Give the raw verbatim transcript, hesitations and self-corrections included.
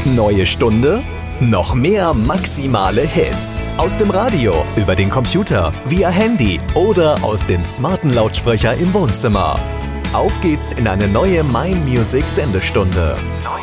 Neue Stunde, noch mehr maximale Hits. Aus dem Radio, über den Computer, via Handy oder aus dem smarten Lautsprecher im Wohnzimmer. Auf geht's in eine neue My Music Sendestunde. Neue